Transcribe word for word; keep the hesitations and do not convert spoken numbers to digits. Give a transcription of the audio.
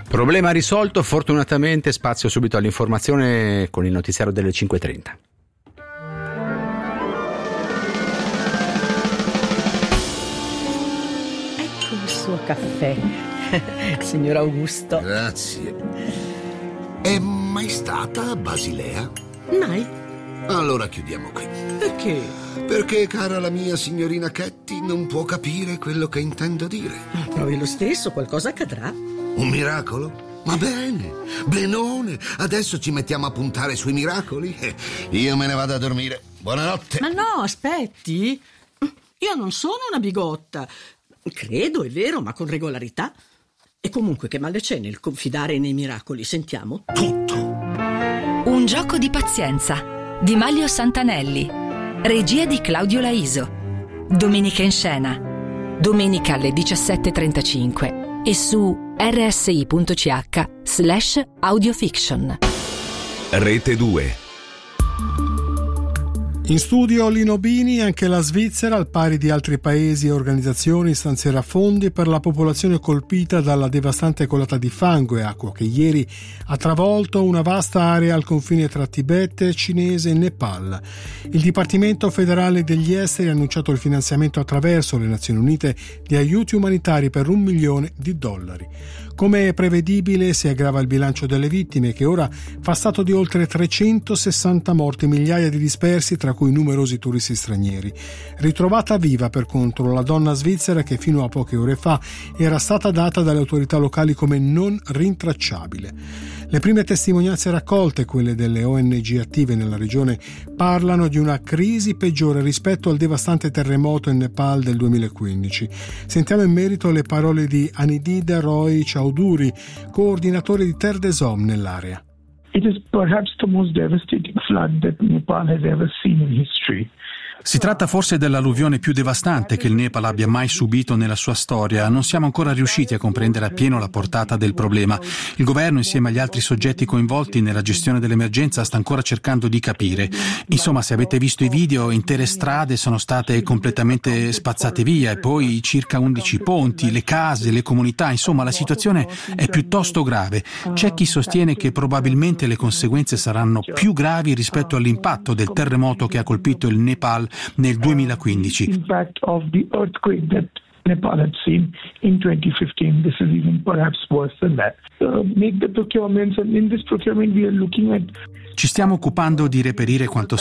Problema risolto, fortunatamente. Spazio subito all'informazione con il notiziario delle cinque e trenta. Ecco il suo caffè, signor Augusto. Grazie. È mai stata a Basilea? Mai. Allora chiudiamo qui. Perché? Perché, cara la mia signorina Ketty, non può capire quello che intendo dire. Ma provi lo stesso, qualcosa accadrà. Un miracolo? Ma bene, benone. Adesso ci mettiamo a puntare sui miracoli. Eh, io me ne vado a dormire. Buonanotte. Ma no, aspetti. Io non sono una bigotta. Credo, è vero, ma con regolarità. E comunque che male c'è nel confidare nei miracoli? Sentiamo. Tutto. Un gioco di pazienza di Manlio Santanelli, regia di Claudio Laiso. Domenica in scena, domenica alle diciassette e trentacinque e su rsi.ch slash audiofiction. Rete due. In studio Lino Bini. Anche la Svizzera, al pari di altri paesi e organizzazioni, stanzierà fondi per la popolazione colpita dalla devastante colata di fango e acqua che ieri ha travolto una vasta area al confine tra Tibet, cinese e Nepal. Il Dipartimento federale degli esteri ha annunciato il finanziamento attraverso le Nazioni Unite di aiuti umanitari per un milione di dollari. Come prevedibile, si aggrava il bilancio delle vittime, che ora fa stato di oltre trecentosessanta morti, migliaia di dispersi, tra cui numerosi turisti stranieri. Ritrovata viva, per contro, la donna svizzera che fino a poche ore fa era stata data dalle autorità locali come non rintracciabile. Le prime testimonianze raccolte, quelle delle O N G attive nella regione, parlano di una crisi peggiore rispetto al devastante terremoto in Nepal del duemilaquindici. Sentiamo in merito le parole di Anindita Roy Chowdhury, coordinatore di Terre des Hommes nell'area. It is perhaps the most devastating flood that Nepal has ever seen in history. Si tratta forse dell'alluvione più devastante che il Nepal abbia mai subito nella sua storia. Non siamo ancora riusciti a comprendere appieno la portata del problema. Il governo, insieme agli altri soggetti coinvolti nella gestione dell'emergenza, sta ancora cercando di capire. Insomma, se avete visto i video, intere strade sono state completamente spazzate via e poi circa undici ponti, le case, le comunità. Insomma, la situazione è piuttosto grave. C'è chi sostiene che probabilmente le conseguenze saranno più gravi rispetto all'impatto del terremoto che ha colpito il Nepal nel duemilaquindici. Impact of the earthquake that Nepal had seen in twenty fifteen. This is even perhaps worse than that. Uh, make the procurements, and in this procurement we are looking at Ci stiamo occupando di reperire quanto